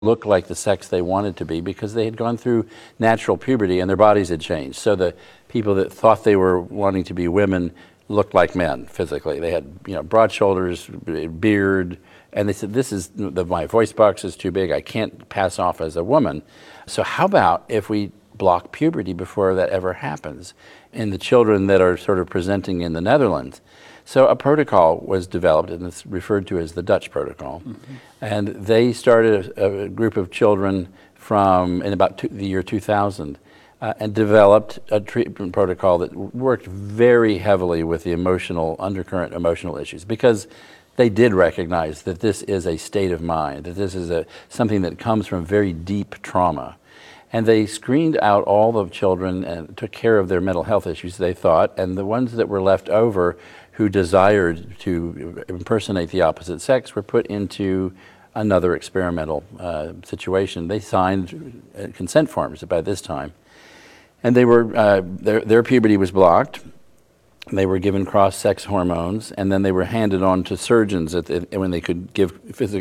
look like the sex they wanted to be because they had gone through natural puberty and their bodies had changed. So the people that thought they were wanting to be women looked like men physically. They had, broad shoulders, beard, and they said, my voice box is too big, I can't pass off as a woman. So how about if we block puberty before that ever happens in the children that are sort of presenting in the Netherlands? So a protocol was developed, and it's referred to as the Dutch protocol. Mm-hmm. And they started a group of children in about the year 2000 and developed a treatment protocol that worked very heavily with the undercurrent emotional issues, because they did recognize that this is a state of mind, that this is something that comes from very deep trauma. And they screened out all the children and took care of their mental health issues, they thought, and the ones that were left over who desired to impersonate the opposite sex were put into another experimental situation. They signed consent forms by this time, and they were their puberty was blocked. They were given cross-sex hormones, and then they were handed on to surgeons when they could give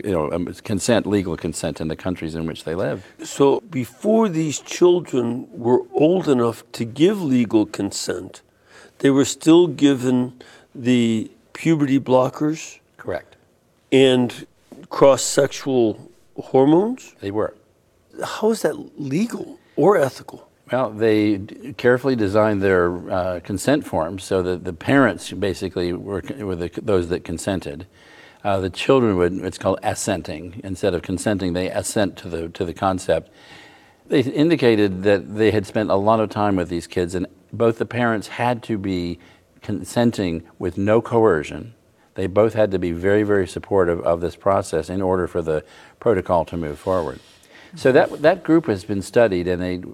legal consent in the countries in which they live. So before these children were old enough to give legal consent, they were still given the puberty blockers? Correct. And cross-sexual hormones? They were. How is that legal or ethical? Well, they carefully designed their consent forms so that the parents basically were those that consented. The children it's called assenting. Instead of consenting, they assent to the concept. They indicated that they had spent a lot of time with these kids, and both the parents had to be consenting with no coercion. They both had to be very, very supportive of this process in order for the protocol to move forward. So that group has been studied, and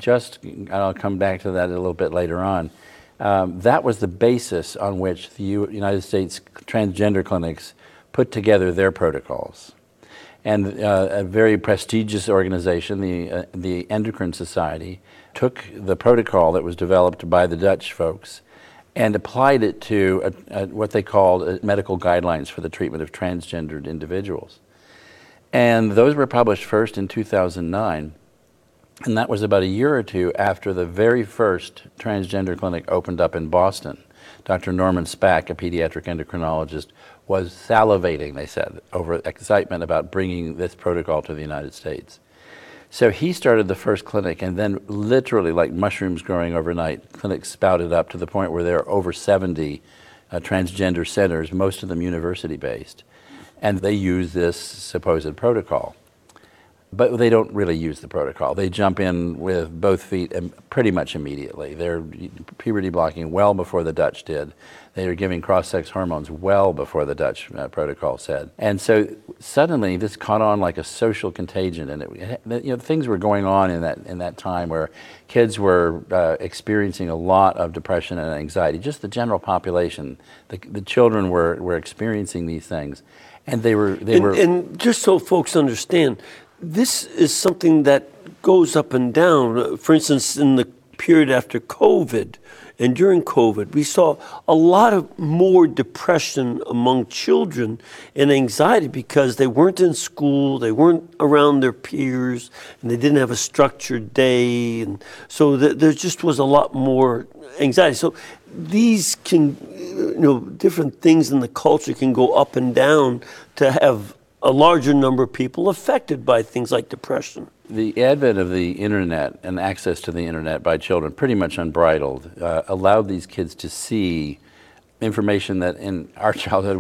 I'll come back to that a little bit later on. That was the basis on which the United States transgender clinics put together their protocols. And a very prestigious organization, the Endocrine Society, took the protocol that was developed by the Dutch folks and applied it to what they called medical guidelines for the treatment of transgendered individuals. And those were published first in 2009, and that was about a year or two after the very first transgender clinic opened up in Boston. Dr. Norman Spack, a pediatric endocrinologist, was salivating, they said, over excitement about bringing this protocol to the United States. So he started the first clinic, and then literally like mushrooms growing overnight, clinics spouted up to the point where there are over 70 transgender centers, most of them university-based. And they use this supposed protocol. But they don't really use the protocol. They jump in with both feet pretty much immediately. They're puberty blocking well before the Dutch did. They are giving cross-sex hormones well before the Dutch protocol said. And so suddenly this caught on like a social contagion, and things were going on in that time where kids were experiencing a lot of depression and anxiety. Just the general population, the children were experiencing these things, and they were. And just so folks understand, this is something that goes up and down. For instance, in the period after COVID and during COVID, we saw a lot of more depression among children and anxiety because they weren't in school, they weren't around their peers, and they didn't have a structured day. And so there just was a lot more anxiety. So these can, different things in the culture can go up and down to have a larger number of people affected by things like depression. The advent of the internet and access to the internet by children, pretty much unbridled, allowed these kids to see information that in our childhood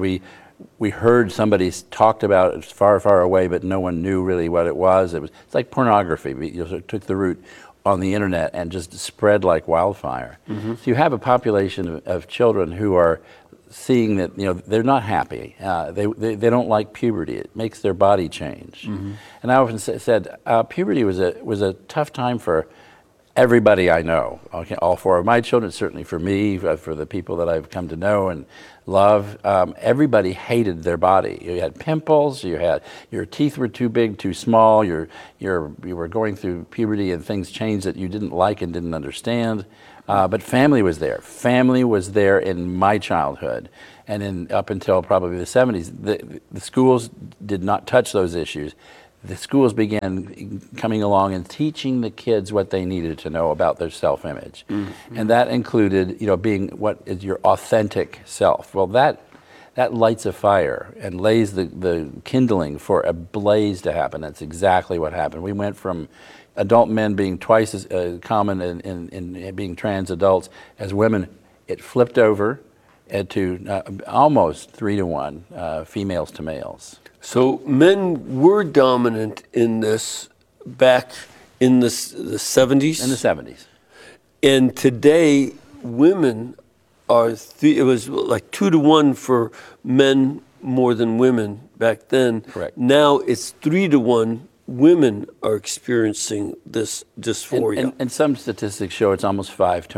we heard somebody talked about it far, far away, but no one knew really what it was. It's like pornography. It took the root on the internet and just spread like wildfire. Mm-hmm. So you have a population of children who are seeing that they're not happy. They don't like puberty. It makes their body change. Mm-hmm. And I often said puberty was a tough time for everybody I know. Okay, all four of my children, certainly for me, for the people that I've come to know and love. Everybody hated their body. You had pimples. Your teeth were too big, too small. You were going through puberty and things changed that you didn't like and didn't understand. But family was there. Family was there in my childhood, and up until probably the 70s, the schools did not touch those issues. the schools began coming along and teaching the kids what they needed to know about their self-image. And that included, being what is your authentic self. Well, that lights a fire and lays the kindling for a blaze to happen. That's exactly what happened. We went from adult men being twice as common in being trans adults as women. It flipped over to almost 3-to-1 females to males. So men were dominant in this back in the 70s? In the 70s. And today, women are, it was like 2-to-1 for men more than women back then. Correct. Now it's 3-to-1. Women are experiencing this dysphoria. And some statistics show it's almost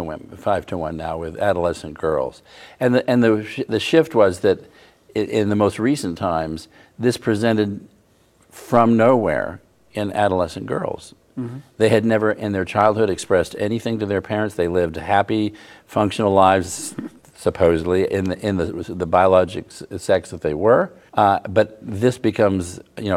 5-to-1 now with adolescent girls. And the shift was that in the most recent times, this presented from nowhere in adolescent girls. They had never in their childhood expressed anything to their parents. They lived happy, functional lives, supposedly, in the biologic sex that they were. But this becomes,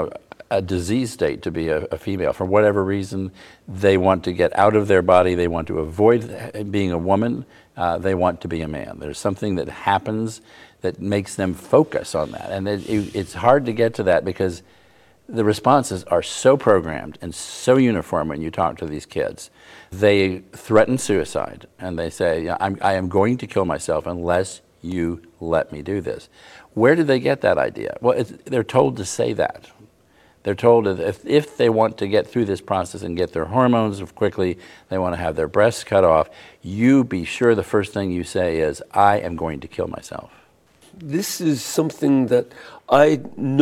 a disease state to be a female. For whatever reason, they want to get out of their body. They want to avoid being a woman. They want to be a man. There's something that happens that makes them focus on that. And it's hard to get to that because the responses are so programmed and so uniform when you talk to these kids. They threaten suicide and they say, I am going to kill myself unless you let me do this. Where did they get that idea? Well, they're told to say that. They're told that if they want to get through this process and get their hormones quickly, they want to have their breasts cut off, you be sure the first thing you say is, I am going to kill myself. This is something that I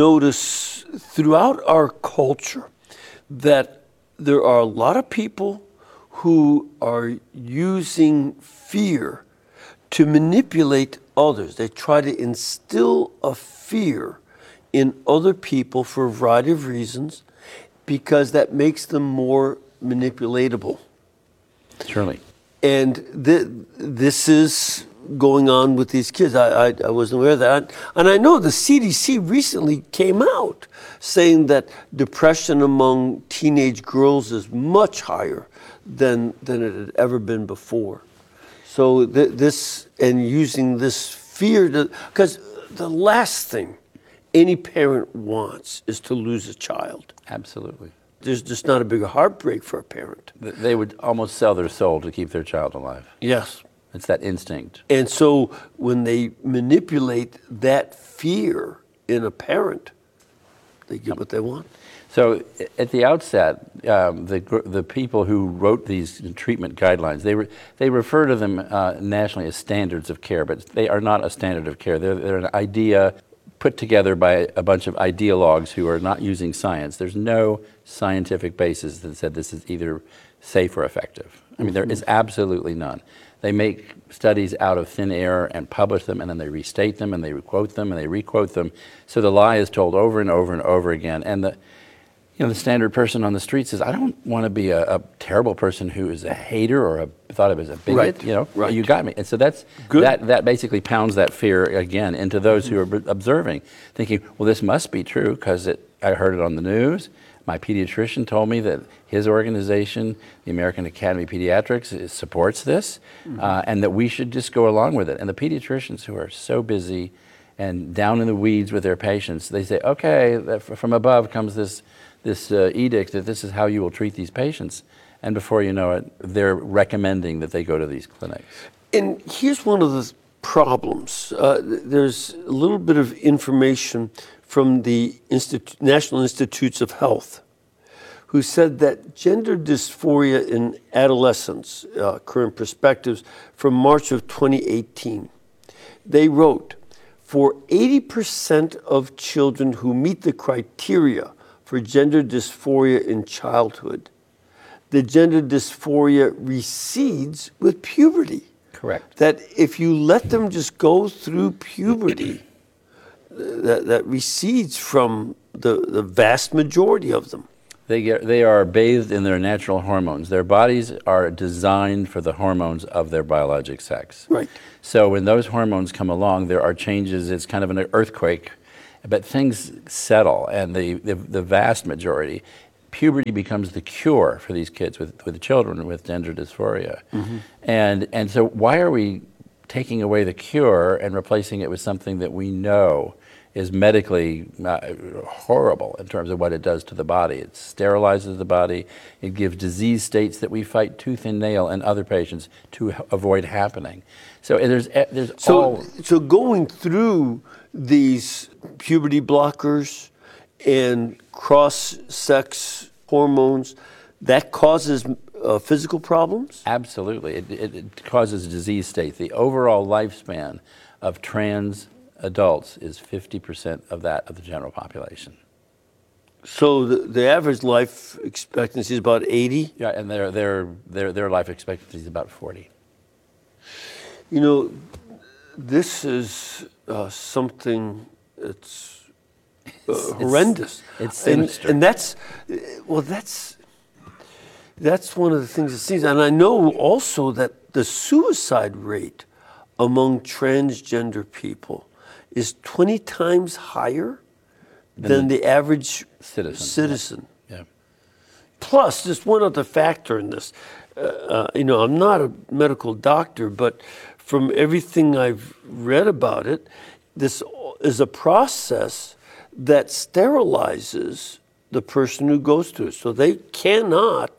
notice throughout our culture, that there are a lot of people who are using fear to manipulate others. They try to instill a fear in other people for a variety of reasons because that makes them more manipulatable. Surely. And this is going on with these kids. I wasn't aware of that. And I know the CDC recently came out saying that depression among teenage girls is much higher than it had ever been before. So this, and using this fear, because the last thing any parent wants is to lose a child. Absolutely. There's just not a bigger heartbreak for a parent. They would almost sell their soul to keep their child alive. Yes. It's that instinct. And so when they manipulate that fear in a parent, they get what they want. So at the outset, the people who wrote these treatment guidelines, they refer to them nationally as standards of care, but they are not a standard of care. They're an idea put together by a bunch of ideologues who are not using science. There's no scientific basis that said this is either safe or effective. I mean, there is absolutely none. They make studies out of thin air and publish them, and then they restate them, and they quote them, and they requote them. So the lie is told over and over and over again. And the standard person on the street says, I don't want to be a terrible person who is a hater or thought of as a bigot. Right. Right. You got me. And so that's good. That basically pounds that fear again into those who are observing, thinking, well, this must be true because I heard it on the news. My pediatrician told me that his organization, the American Academy of Pediatrics, supports this, and that we should just go along with it. And the pediatricians who are so busy and down in the weeds with their patients, they say, okay, from above comes this edict that this is how you will treat these patients. And before you know it, they're recommending that they go to these clinics. And here's one of the problems. There's a little bit of information from the National Institutes of Health, who said that gender dysphoria in adolescents, current perspectives from March of 2018, they wrote, for 80% of children who meet the criteria for gender dysphoria in childhood, the gender dysphoria recedes with puberty. Correct. That if you let them just go through puberty, that recedes from the vast majority of them. They are bathed in their natural hormones. Their bodies are designed for the hormones of their biologic sex. Right. So when those hormones come along, there are changes. It's kind of an earthquake. but things settle, and the vast majority, puberty becomes the cure for these kids with children with gender dysphoria. And so why are we taking away the cure and replacing it with something that we know is medically horrible in terms of what it does to the body? It sterilizes the body. It gives disease states that we fight tooth and nail in other patients to avoid happening. So So going through these puberty blockers and cross-sex hormones, that causes physical problems? Absolutely. It causes disease state. The overall lifespan of trans adults is 50% of that of the general population. So the average life expectancy is about 80? Yeah, and their life expectancy is about 40. You know, this is something that's horrendous. It's sinister. And that's one of the things it seems. And I know also that the suicide rate among transgender people is 20 times higher than the average citizen. Yeah. Plus, just one other factor in this. I'm not a medical doctor, but from everything I've read about it, this is a process that sterilizes the person who goes through it. So they cannot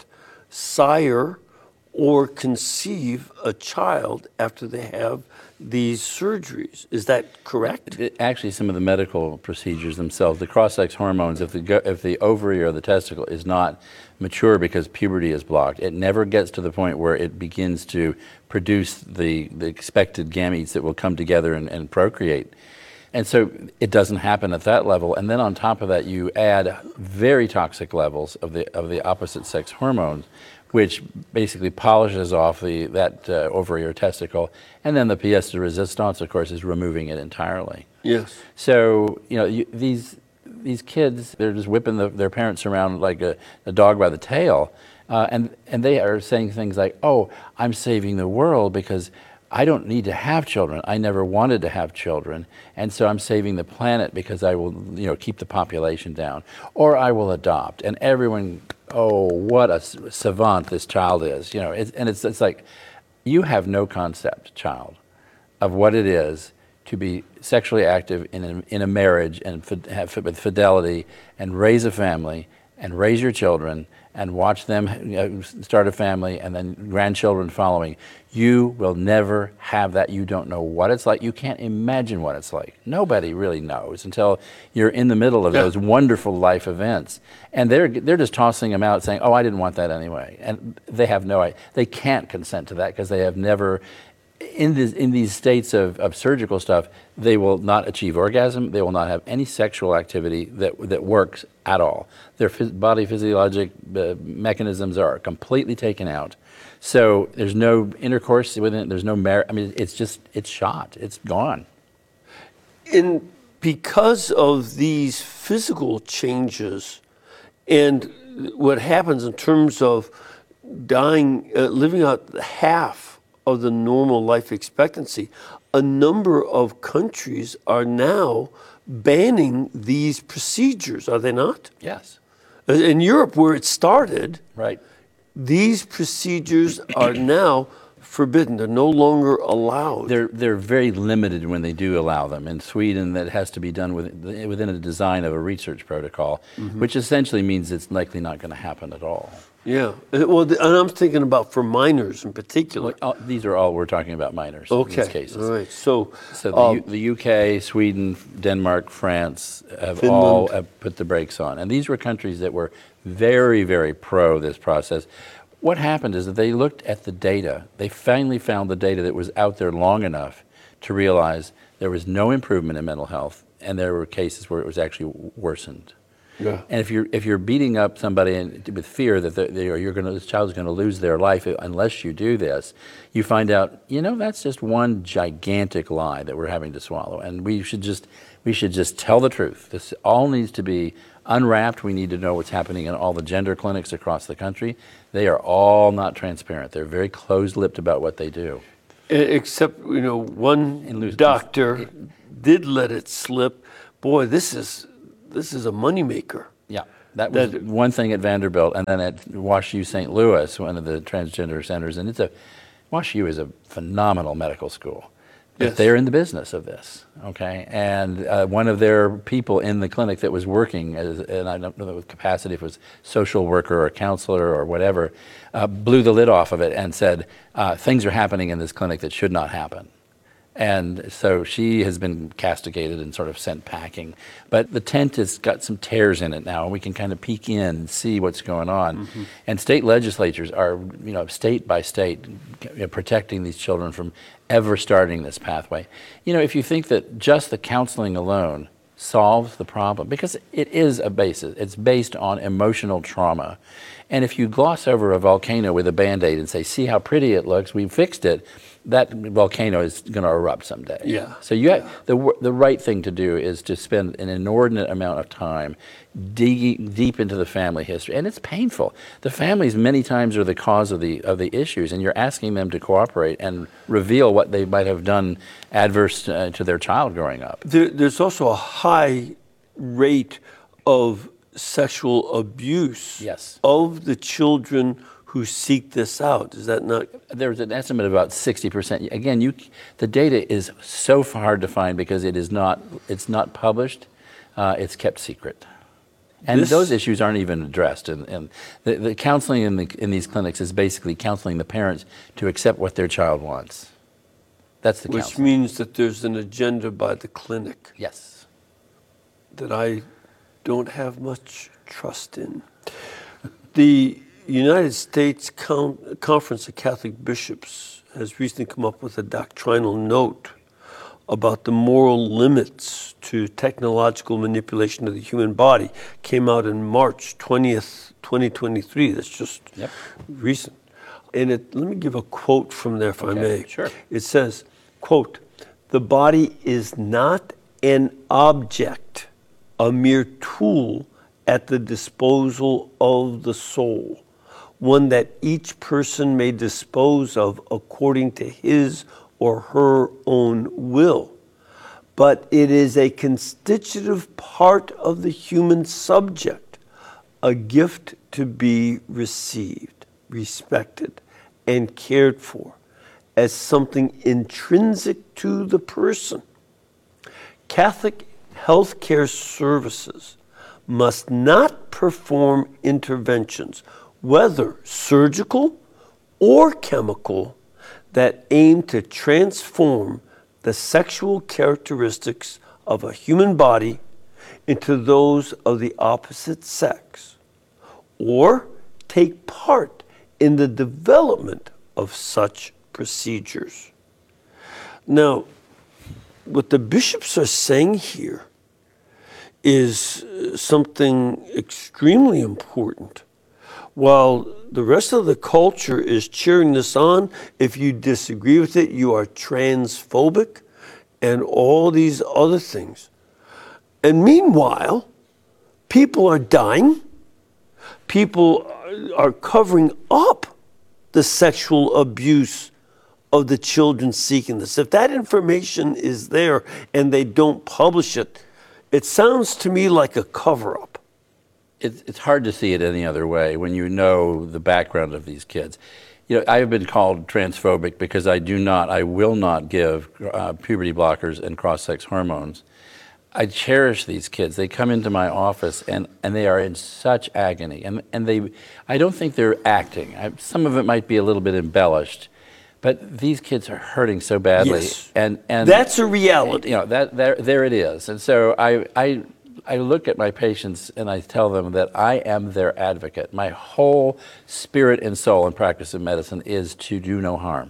sire or conceive a child after they have these surgeries. Is that correct? Actually, some of the medical procedures themselves, the cross-sex hormones, if the ovary or the testicle is not mature because puberty is blocked, it never gets to the point where it begins to produce the expected gametes that will come together and procreate. And so it doesn't happen at that level. And then on top of that, you add very toxic levels of the opposite sex hormones, which basically polishes off that ovary or testicle, and then the pièce de résistance, of course, is removing it entirely. Yes. So these kids, they're just whipping their parents around like a dog by the tail, and they are saying things like, "Oh, I'm saving the world because I don't need to have children. I never wanted to have children, and so I'm saving the planet because I will, keep the population down, or I will adopt." And everyone, oh, what a savant this child is, it's like, you have no concept, child, of what it is to be sexually active in a marriage and with fidelity and raise a family and raise your children and watch them start a family and then grandchildren following. You will never have that. You don't know what it's like. You can't imagine what it's like. Nobody really knows until you're in the middle of those wonderful life events. And they're just tossing them out saying, "Oh, I didn't want that anyway." And they have no idea. They can't consent to that because they have never, in these states of surgical stuff, they will not achieve orgasm. They will not have any sexual activity that works at all. Their body physiologic mechanisms are completely taken out. So there's no intercourse within it. There's no marriage. I mean, it's shot. It's gone. And because of these physical changes and what happens in terms of dying, living out half of the normal life expectancy, a number of countries are now banning these procedures, are they not? Yes. In Europe, where it started, Right. these procedures are now forbidden. They're no longer allowed. They're very limited when they do allow them. In Sweden, that has to be done within a design of a research protocol, which essentially means it's likely not going to happen at all. Yeah. Well, and I'm thinking about for minors in particular. These are all, we're talking about minors in these cases. All right. So the UK, Sweden, Denmark, France have Finland. all put the brakes on. And these were countries that were very, very pro this process. What happened is that they looked at the data. They finally found the data that was out there long enough to realize there was no improvement in mental health, and there were cases where it was actually worsened. Yeah. And if you're beating up somebody with fear that this child's going to lose their life unless you do this, you find out that's just one gigantic lie that we're having to swallow, and we should just tell the truth. This all needs to be unwrapped. We need to know what's happening in all the gender clinics across the country. They are all not transparent. They're very closed-lipped about what they do. Except one doctor did let it slip. boy, this is a moneymaker. Yeah, that was one thing at Vanderbilt, and then at WashU St. Louis, one of the transgender centers, and WashU is a phenomenal medical school. But Yes. they're in the business of this, okay? And one of their people in the clinic that was working, and I don't know the capacity, if it was social worker or counselor or whatever, blew the lid off of it and said, things are happening in this clinic that should not happen. And so she has been castigated and sort of sent packing. But the tent has got some tears in it now, and we can kind of peek in and see what's going on. Mm-hmm. And state legislatures are, state by state, protecting these children from ever starting this pathway. If you think that just the counseling alone solves the problem, because it is it's based on emotional trauma. And if you gloss over a volcano with a Band-Aid and say, see how pretty it looks, we fixed it, that volcano is going to erupt someday. Yeah. So you have, the right thing to do is to spend an inordinate amount of time digging deep into the family history, and it's painful. The families many times are the cause of the issues, and you're asking them to cooperate and reveal what they might have done adverse to their child growing up. There's also a high rate of sexual abuse Yes. of the children who seek this out. Is that not? There's an estimate of about 60%. Again, the data is so hard to find because it's not published. It's kept secret. And those issues aren't even addressed. And the counseling in these clinics is basically counseling the parents to accept what their child wants. That's the Which counseling. means that there's an agenda by the clinic Yes. that I don't have much trust in. The United States Conference of Catholic Bishops has recently come up with a doctrinal note about the moral limits to technological manipulation of the human body. Came out in March 20th, 2023. That's just recent. And let me give a quote from there, if I may. Sure. It says, quote, "The body is not an object, a mere tool at the disposal of the soul, one that each person may dispose of according to his or her own will. But it is a constitutive part of the human subject, a gift to be received, respected, and cared for as something intrinsic to the person. Catholic healthcare services must not perform interventions, whether surgical or chemical, that aim to transform the sexual characteristics of a human body into those of the opposite sex, or take part in the development of such procedures." Now, what the bishops are saying here is something extremely important. While the rest of the culture is cheering this on, if you disagree with it, you are transphobic and all these other things. And meanwhile, people are dying. People are covering up the sexual abuse of the children seeking this. If that information is there and they don't publish it, it sounds to me like a cover-up. It's hard to see it any other way when you know the background of these kids. I have been called transphobic because I will not give puberty blockers and cross-sex hormones. I cherish these kids. They come into my office and they are in such agony. And I don't think they're acting. Some of it might be a little bit embellished, but these kids are hurting so badly. Yes. And that's a reality. There it is. And so I look at my patients and I tell them that I am their advocate. My whole spirit and soul and practice of medicine is to do no harm.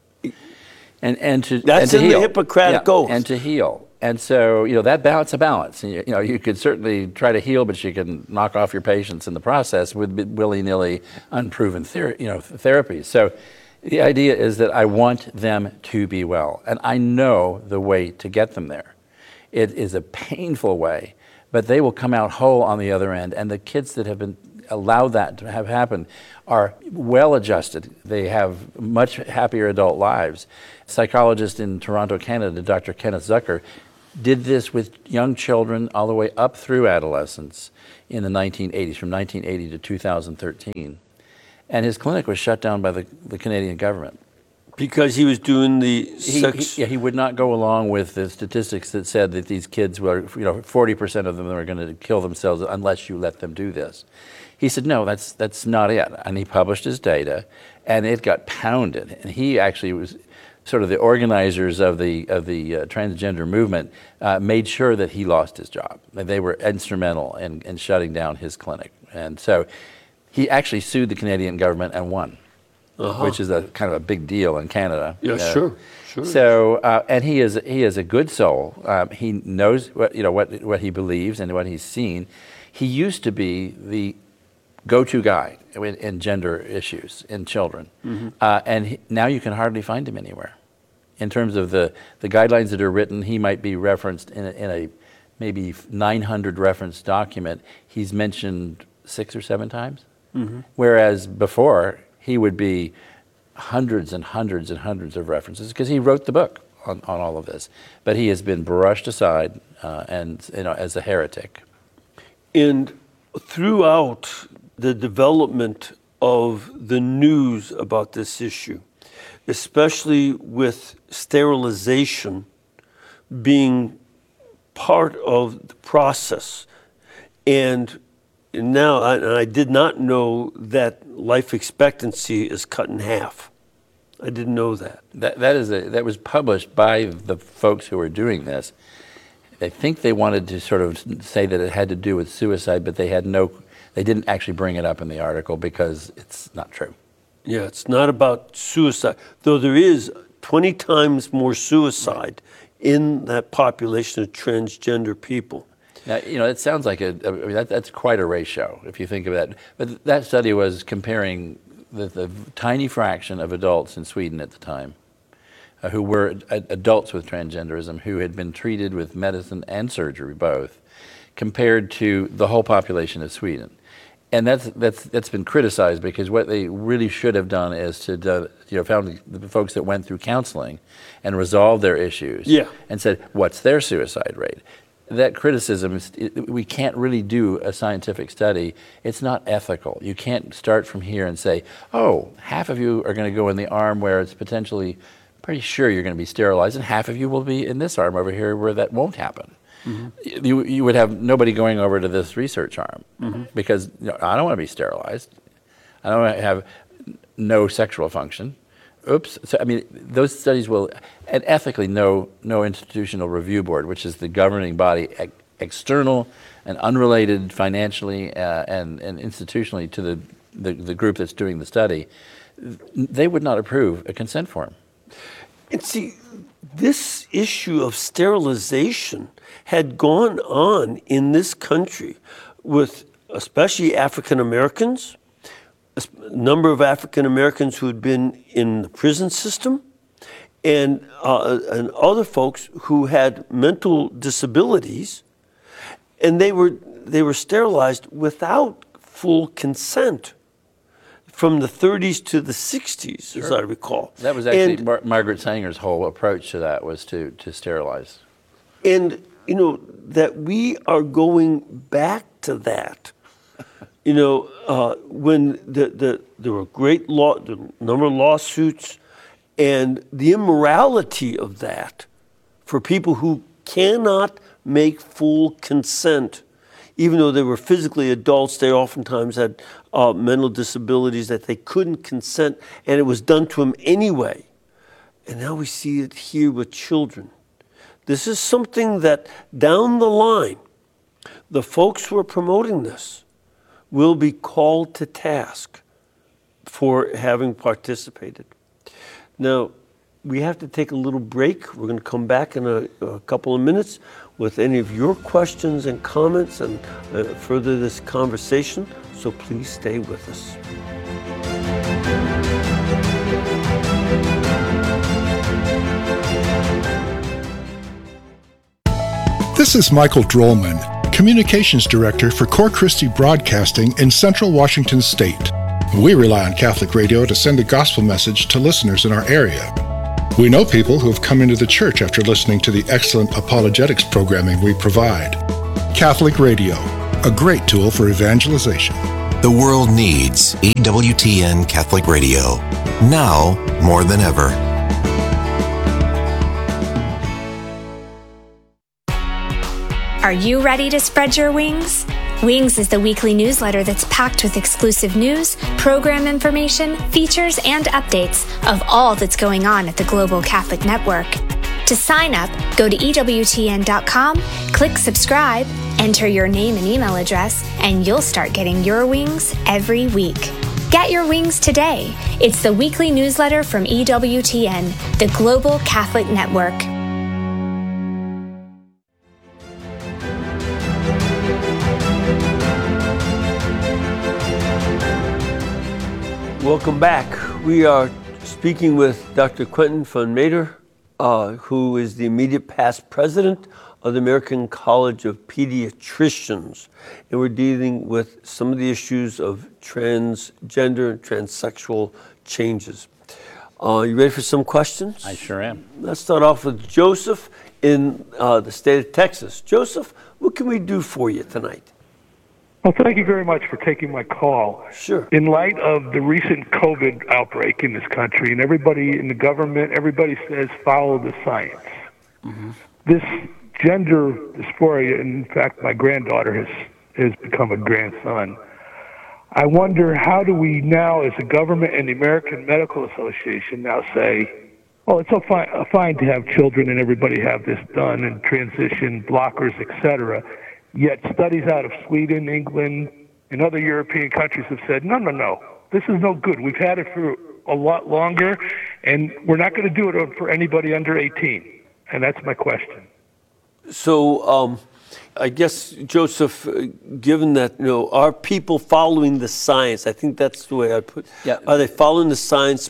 And to That's and to in heal. the Hippocratic Oath. And to heal. And so, that balance a balance. You could certainly try to heal, but you can knock off your patients in the process with willy-nilly, unproven therapies. So the idea is that I want them to be well, and I know the way to get them there. It is a painful way, but they will come out whole on the other end. And the kids that have been allowed that to have happen are well adjusted. They have much happier adult lives. Psychologist in Toronto, Canada, Dr. Kenneth Zucker, did this with young children all the way up through adolescence in the 1980s, from 1980 to 2013. And his clinic was shut down by the Canadian government. Because he was doing the sex... He would not go along with the statistics that said that these kids were, 40% of them were going to kill themselves unless you let them do this. He said, no, that's not it. And he published his data, and it got pounded. And he actually was sort of the organizers of the transgender movement, made sure that he lost his job. They were instrumental in shutting down his clinic. And so he actually sued the Canadian government and won. Which is a kind of a big deal in Canada. Yeah, sure. So, and he is a good soul. He knows what he believes and what he's seen. He used to be the go-to guy in gender issues in children, and now you can hardly find him anywhere. In terms of the guidelines that are written, he might be referenced in a maybe 900 reference document. He's mentioned 6 or 7 times, whereas before, he would be hundreds and hundreds and hundreds of references because he wrote the book on all of this. But he has been brushed aside as a heretic. And throughout the development of the news about this issue, especially with sterilization being part of the process, and now, I did not know that life expectancy is cut in half. I didn't know that. That was published by the folks who were doing this. I think they wanted to sort of say that it had to do with suicide, but they didn't actually bring it up in the article because it's not true. Yeah, it's not about suicide, though there is 20 times more suicide in that population of transgender people. Now, it sounds like that's quite a ratio if you think of that. But that study was comparing the tiny fraction of adults in Sweden at the time who were adults with transgenderism who had been treated with medicine and surgery both, compared to the whole population of Sweden. And that's been criticized because what they really should have done is to found the folks that went through counseling and resolved their issues and said, what's their suicide rate? That criticism, we can't really do a scientific study. It's not ethical. You can't start from here and say, oh, half of you are going to go in the arm where it's potentially pretty sure you're going to be sterilized, and half of you will be in this arm over here where that won't happen. You would have nobody going over to this research arm because I don't want to be sterilized. I don't want to have no sexual function. Oops. So, those studies will, and ethically, no institutional review board, which is the governing body, external and unrelated financially and institutionally to the group that's doing the study, they would not approve a consent form. And see, this issue of sterilization had gone on in this country with especially African Americans, a number of African Americans who had been in the prison system, and other folks who had mental disabilities, and they were sterilized without full consent from the 30s to the 60s, as I recall. That was actually Margaret Sanger's whole approach to that was to sterilize. And that we are going back to that. When there were the number of lawsuits, and the immorality of that for people who cannot make full consent, even though they were physically adults, they oftentimes had mental disabilities that they couldn't consent, and it was done to them anyway. And now we see it here with children. This is something that down the line, the folks who are promoting this will be called to task for having participated. Now, we have to take a little break. We're going to come back in a couple of minutes with any of your questions and comments and further this conversation, so please stay with us. This is Michael Drollman, Communications Director for Core Christi Broadcasting in Central Washington State. We rely on Catholic radio to send the gospel message to listeners in our area. We know people who have come into the church after listening to the excellent apologetics programming we provide. Catholic Radio, a great tool for evangelization. The world needs EWTN Catholic Radio, now more than ever. Are you ready to spread your wings? Wings is the weekly newsletter that's packed with exclusive news, program information, features, and updates of all that's going on at the Global Catholic Network. To sign up, go to EWTN.com, click subscribe, enter your name and email address, and you'll start getting your wings every week. Get your wings today. It's the weekly newsletter from EWTN, the Global Catholic Network. Welcome back. We are speaking with Dr. Quentin van Meter, who is the immediate past president of the American College of Pediatricians. And we're dealing with some of the issues of transgender and transsexual changes. You ready for some questions? I sure am. Let's start off with Joseph in the state of Texas. Joseph, what can we do for you tonight? Well, thank you very much for taking my call. Sure. In light of the recent COVID outbreak in this country, and everybody in the government, everybody says follow the science. Mm-hmm. This gender dysphoria, in fact, my granddaughter has become a grandson. I wonder, how do we now, as a government and the American Medical Association, now say, oh, it's so fine to have children and everybody have this done and transition blockers, etc. Yet studies out of Sweden, England, and other European countries have said, no, this is no good. We've had it for a lot longer, and we're not going to do it for anybody under 18. And that's my question. So I guess, Joseph, given that, are people following the science? I think that's the way I put it. Yeah. Are they following the science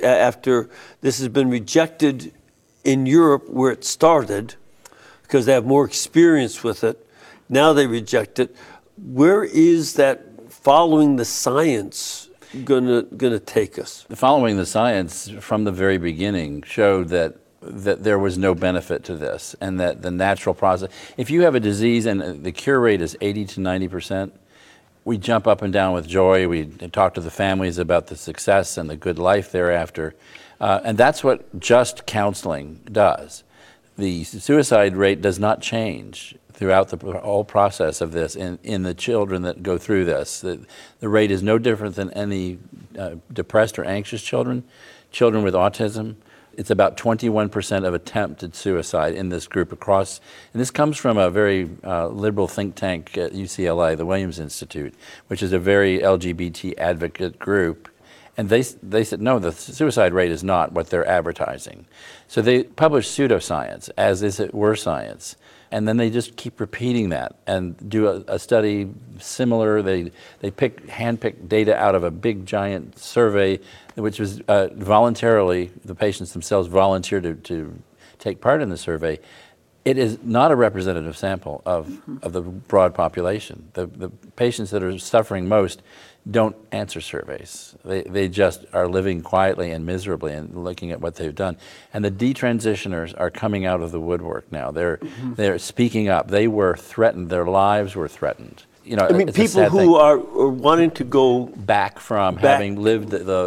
after this has been rejected in Europe where it started because they have more experience with it? Now they reject it. Where is that following the science gonna take us? Following the science from the very beginning showed that there was no benefit to this, and that the natural process. If you have a disease and the cure rate is 80 to 90%, we jump up and down with joy. We talk to the families about the success and the good life thereafter, and that's what just counseling does. The suicide rate does not change throughout the whole process of this in the children that go through this. The rate is no different than any depressed or anxious children with autism. It's about 21% of attempted suicide in this group across, and this comes from a very liberal think tank at UCLA, the Williams Institute, which is a very LGBT advocate group. And they said, no, the suicide rate is not what they're advertising. So they publish pseudoscience, as if it were science. And then they just keep repeating that and do a study similar. They handpick data out of a big giant survey, which was voluntarily, the patients themselves volunteered to take part in the survey. It is not a representative sample of the broad population. The patients that are suffering most don't answer surveys. They just are living quietly and miserably and looking at what they've done. And the detransitioners are coming out of the woodwork now. They're speaking up. They were threatened. Their lives were threatened. I mean, people who are wanting to go back from having lived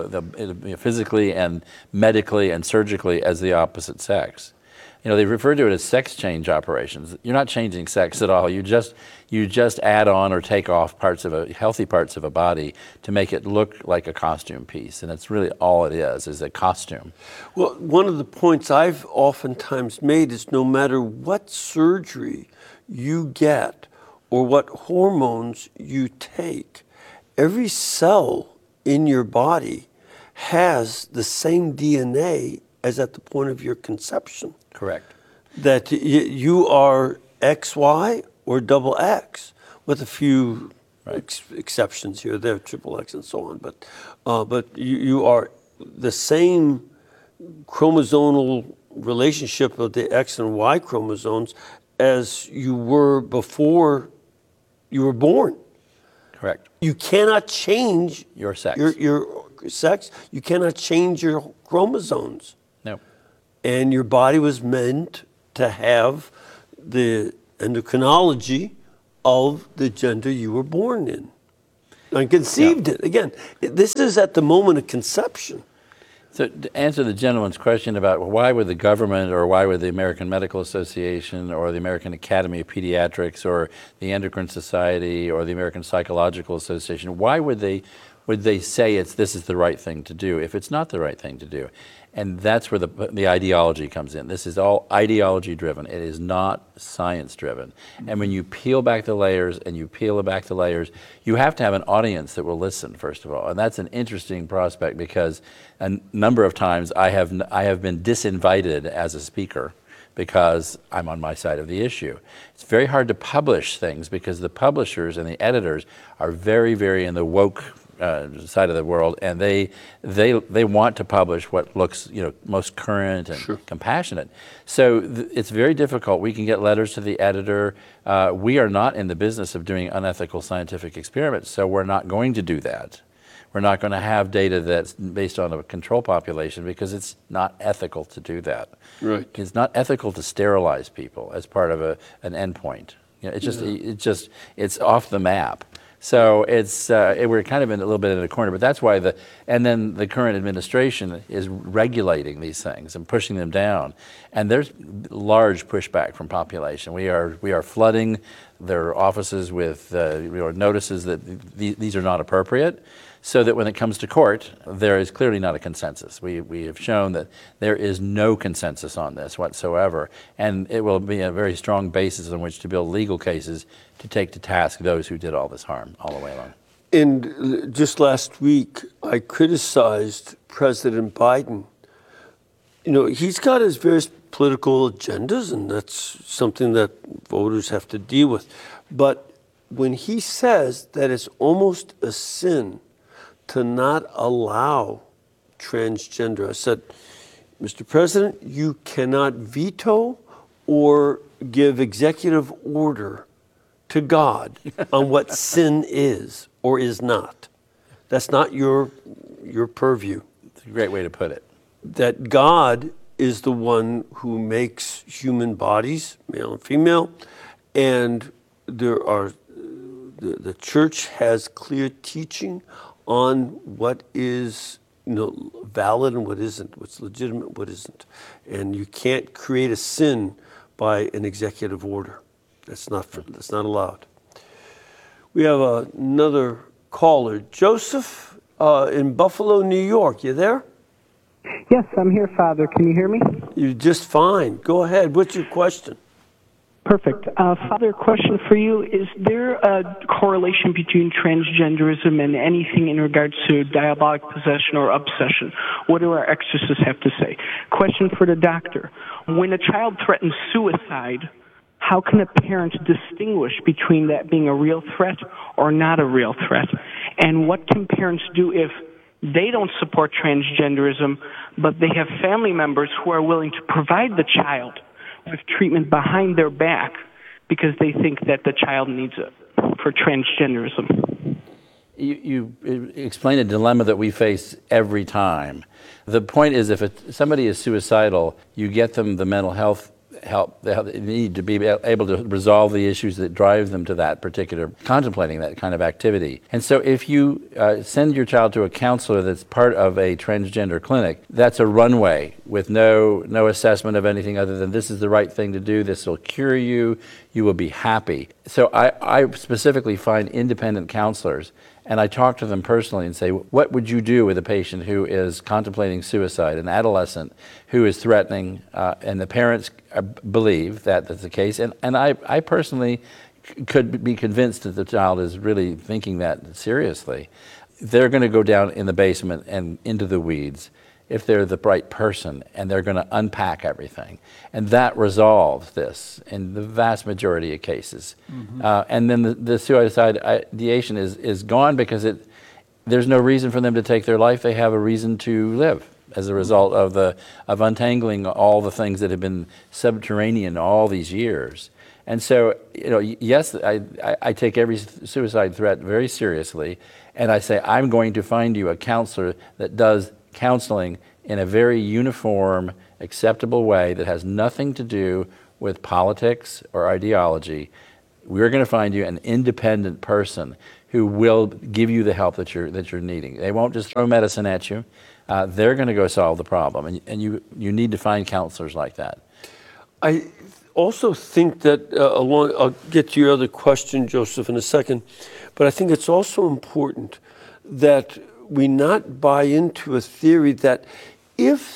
the physically and medically and surgically as the opposite sex. They refer to it as sex change operations. You're not changing sex at all. You just add on or take off healthy parts of a body to make it look like a costume piece, and it's really all it is a costume. Well, one of the points I've oftentimes made is no matter what surgery you get or what hormones you take, every cell in your body has the same DNA as at the point of your conception. Correct. That you are XY or double X, with a few exceptions here, there, triple X and so on. But you are the same chromosomal relationship of the X and Y chromosomes as you were before you were born. Correct. You cannot change your sex. Your sex. You cannot change your chromosomes. No. and your body was meant to have the endocrinology of the gender you were born in. And conceived it. Again, this is at the moment of conception. So to answer the gentleman's question about why would the government or why would the American Medical Association or the American Academy of Pediatrics or the Endocrine Society or the American Psychological Association, why would they say this is the right thing to do if it's not the right thing to do? And that's where the ideology comes in. This is all ideology driven. It is not science driven. And when you peel back the layers and you peel back the layers, you have to have an audience that will listen, first of all. And that's an interesting prospect because a number of times I have been disinvited as a speaker because I'm on my side of the issue. It's very hard to publish things because the publishers and the editors are very, very in the woke side of the world, and they want to publish what looks most current and compassionate. So it's very difficult. We can get letters to the editor. We are not in the business of doing unethical scientific experiments, so we're not going to do that. We're not going to have data that's based on a control population because it's not ethical to do that. Right. It's not ethical to sterilize people as part of an endpoint. It's off the map. So we're kind of in a little bit in a corner, but that's why then the current administration is regulating these things and pushing them down, and there's large pushback from population. We are flooding their offices with notices that these are not appropriate, so that when it comes to court, there is clearly not a consensus. We have shown that there is no consensus on this whatsoever, and it will be a very strong basis on which to build legal cases to take to task those who did all this harm all the way along. And just last week, I criticized President Biden. He's got his various political agendas, and that's something that voters have to deal with. But when he says that it's almost a sin to not allow transgender, I said, Mr. President, you cannot veto or give executive order to God on what sin is or is not. That's not your purview. It's a great way to put it. That God is the one who makes human bodies, male and female, and there are the church has clear teaching on what is valid and what isn't, what's legitimate, what isn't, and you can't create a sin by an executive order. That's not allowed. We have another caller, Joseph, in Buffalo, New York. You there? Yes, I'm here, Father. Can you hear me? You're just fine. Go ahead. What's your question? Perfect. Father, question for you. Is there a correlation between transgenderism and anything in regards to diabolic possession or obsession? What do our exorcists have to say? Question for the doctor. When a child threatens suicide, how can a parent distinguish between that being a real threat or not a real threat? And what can parents do if they don't support transgenderism, but they have family members who are willing to provide the child with treatment behind their back because they think that the child needs it for transgenderism? You explain a dilemma that we face every time. The point is, if somebody is suicidal, you get them the mental health help. They need to be able to resolve the issues that drive them to that particular, contemplating that kind of activity. And so if you send your child to a counselor that's part of a transgender clinic, that's a runway with no assessment of anything other than this is the right thing to do, this will cure you, you will be happy. So I specifically find independent counselors, and I talk to them personally and say, what would you do with a patient who is contemplating suicide, an adolescent who is threatening, and the parents believe that that's the case, and I personally could be convinced that the child is really thinking that seriously. They're going to go down in the basement and into the weeds if they're the right person, and they're going to unpack everything. And that resolves this in the vast majority of cases. Mm-hmm. And then the suicide ideation is gone because there's no reason for them to take their life. They have a reason to live as a result of untangling all the things that have been subterranean all these years. And so, yes, I take every suicide threat very seriously, and I say, I'm going to find you a counselor that does counseling in a very uniform, acceptable way that has nothing to do with politics or ideology, we're going to find you an independent person who will give you the help that you're needing. They won't just throw medicine at you. They're going to go solve the problem, and you need to find counselors like that. I also think that I'll get to your other question, Joseph, in a second, but I think it's also important that we not buy into a theory that if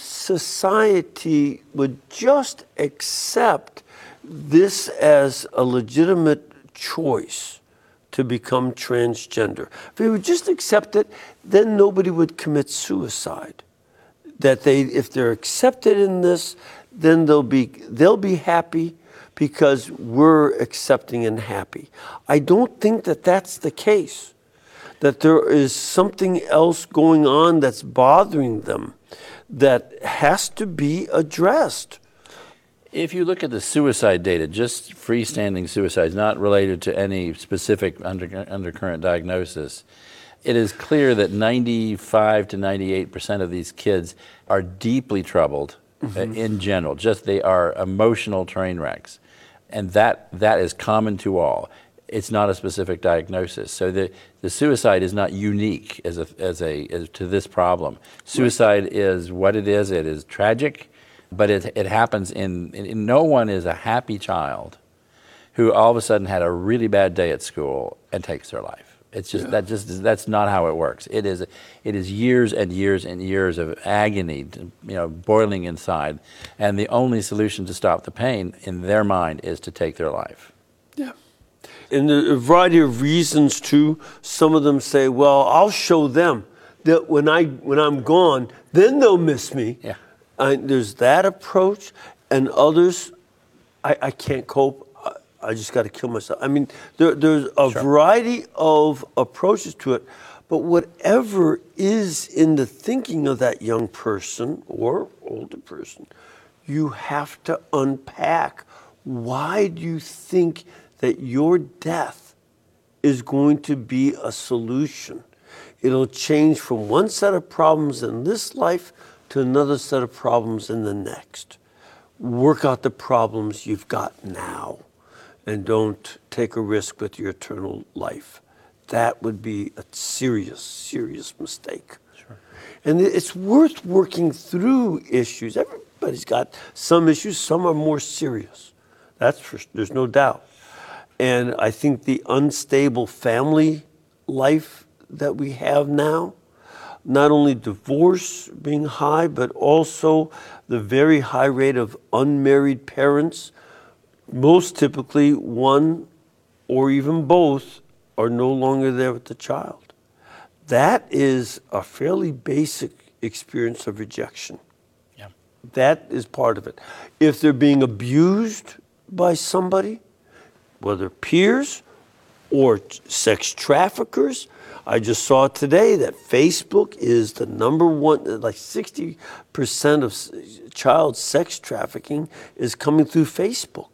society would just accept this as a legitimate choice to become transgender, if we would just accept it, then nobody would commit suicide. That if they're accepted in this, then they'll be happy because we're accepting and happy. I don't think that that's the case. That there is something else going on that's bothering them that has to be addressed. If you look at the suicide data, just freestanding suicides, not related to any specific undercurrent diagnosis, it is clear that 95 to 98% of these kids are deeply troubled in general. Just they are emotional train wrecks. And that is common to all. It's not a specific diagnosis. So the suicide is not unique as to this problem. Suicide is what it is. It is tragic, but it happens in no one is a happy child who all of a sudden had a really bad day at school and takes their life. It's just that's not how it works. It is years and years and years of agony, boiling inside, and the only solution to stop the pain in their mind is to take their life. Yeah. And a variety of reasons too. Some of them say, "Well, I'll show them that when I'm gone, then they'll miss me." Yeah. There's that approach, and others, I can't cope. I just got to kill myself. I mean, there's a variety of approaches to it, but whatever is in the thinking of that young person or older person, you have to unpack. Why do you think that your death is going to be a solution? It'll change from one set of problems in this life to another set of problems in the next. Work out the problems you've got now. And don't take a risk with your eternal life. That would be a serious, serious mistake. Sure. And it's worth working through issues. Everybody's got some issues. Some are more serious. There's no doubt. And I think the unstable family life that we have now, not only divorce being high, but also the very high rate of unmarried parents. Most typically, one or even both are no longer there with the child. That is a fairly basic experience of rejection. Yeah. That is part of it. If they're being abused by somebody, whether peers or sex traffickers, I just saw today that Facebook is the number one, like 60% of child sex trafficking is coming through Facebook.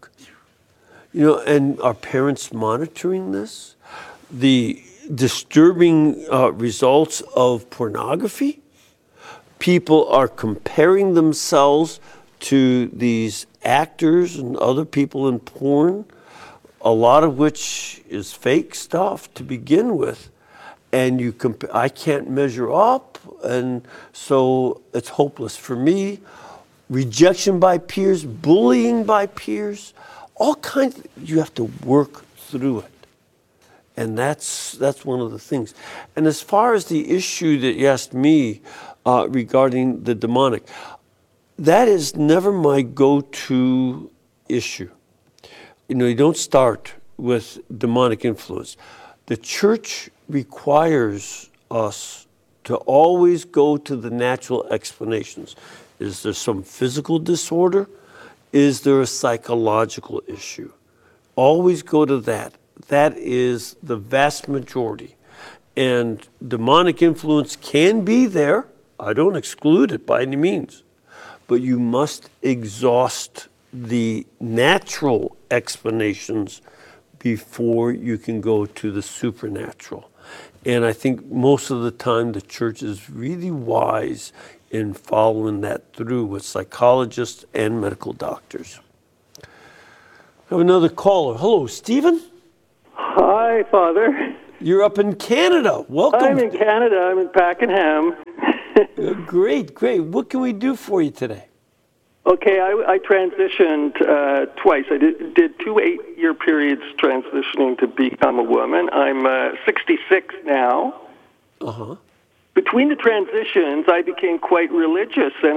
And are parents monitoring this? The disturbing results of pornography. People are comparing themselves to these actors and other people in porn, a lot of which is fake stuff to begin with. And I can't measure up, and so it's hopeless for me. Rejection by peers, bullying by peers. All kinds. You have to work through it, and that's one of the things. And as far as the issue that you asked me regarding the demonic, that is never my go-to issue. You don't start with demonic influence. The church requires us to always go to the natural explanations. Is there some physical disorder? Is there a psychological issue? Always go to that. That is the vast majority. And demonic influence can be there. I don't exclude it by any means. But you must exhaust the natural explanations before you can go to the supernatural. And I think most of the time the church is really wise in following that through with psychologists and medical doctors. I have another caller. Hello, Stephen? Hi, Father. You're up in Canada. Welcome. I'm in Canada. I'm in Pakenham. Great, great. What can we do for you today? Okay, I transitioned twice. I did 2 8-year periods transitioning to become a woman. I'm 66 now. Uh-huh. Between the transitions, I became quite religious, and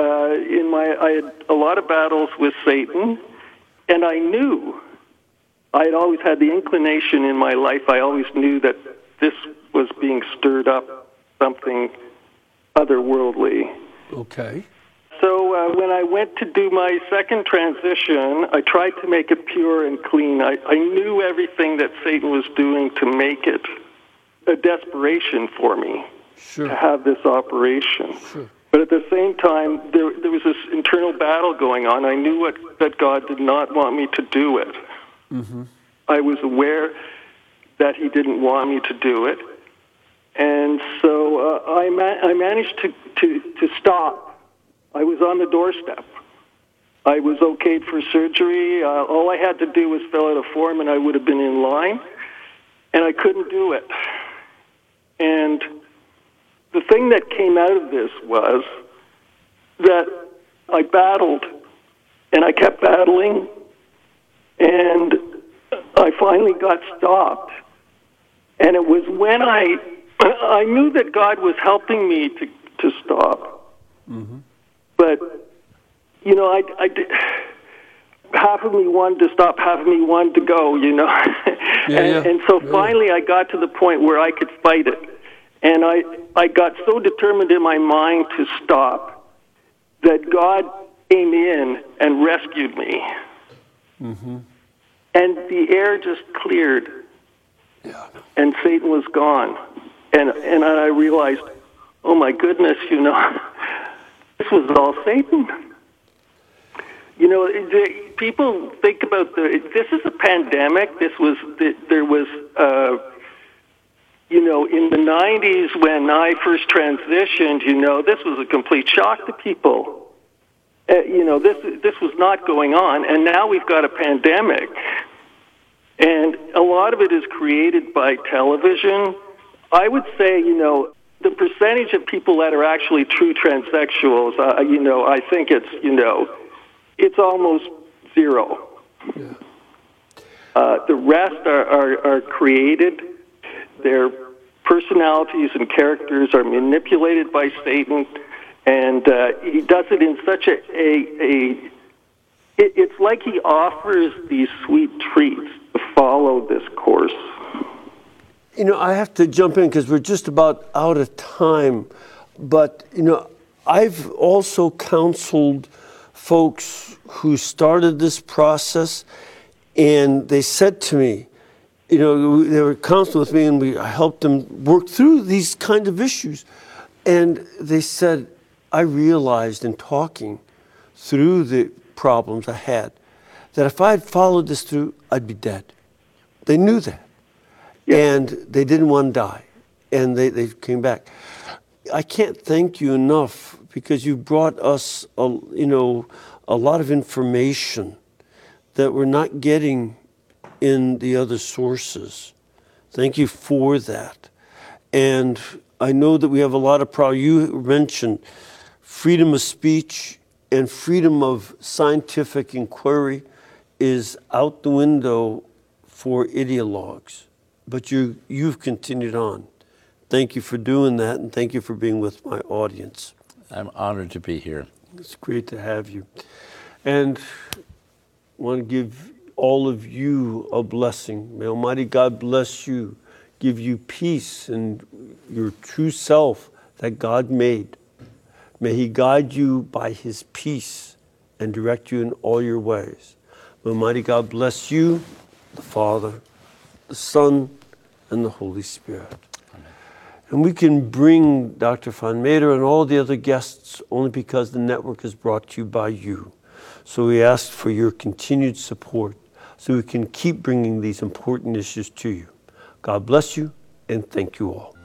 I had a lot of battles with Satan, and I knew. I had always had the inclination in my life. I always knew that this was being stirred up, something otherworldly. Okay. So when I went to do my second transition, I tried to make it pure and clean. I knew everything that Satan was doing to make it a desperation for me to have this operation. Sure. But at the same time, there was this internal battle going on. I knew that God did not want me to do it. Mm-hmm. I was aware that he didn't want me to do it. And so I managed to stop. I was on the doorstep. I was okayed for surgery. All I had to do was fill out a form, and I would have been in line. And I couldn't do it. And the thing that came out of this was that I battled, and I kept battling, and I finally got stopped. And it was when I knew that God was helping me to stop. Mm-hmm. But, you know, I did, half of me wanted to stop, half of me wanted to go, you know. And so finally I got to the point where I could fight it. And I got so determined in my mind to stop that God came in and rescued me. Mm-hmm. And the air just cleared. Yeah. And Satan was gone. And I realized, oh my goodness, you know, this was all Satan. You know, people think about this is a pandemic. There was, you know, in the 90s when I first transitioned, you know, this was a complete shock to people. You know, this was not going on, and now we've got a pandemic. And a lot of it is created by television. I would say, you know, the percentage of people that are actually true transsexuals, you know, I think it's, you know, it's almost zero. Yeah. The rest are created. Their personalities and characters are manipulated by Satan, and he does it in such it's like he offers these sweet treats to follow this course. You know, I have to jump in because we're just about out of time. But, you know, I've also counseled folks who started this process, and they said to me, you know, they were counseling with me, and I helped them work through these kind of issues. And they said, I realized in talking through the problems I had, that if I had followed this through, I'd be dead. They knew that. Yeah. And they didn't want to die. And they came back. I can't thank you enough because you brought us, you know, a lot of information that we're not getting in the other sources. Thank you for that. And I know that we have a lot of problems. You mentioned freedom of speech and freedom of scientific inquiry is out the window for ideologues. But you've continued on. Thank you for doing that, and thank you for being with my audience. I'm honored to be here. It's great to have you. And I want to give all of you a blessing. May Almighty God bless you, give you peace and your true self that God made. May He guide you by His peace and direct you in all your ways. May Almighty God bless you, the Father, the Son, and the Holy Spirit. Amen. And we can bring Dr. Van Meter and all the other guests only because the network is brought to you by you. So we ask for your continued support so we can keep bringing these important issues to you. God bless you and thank you all.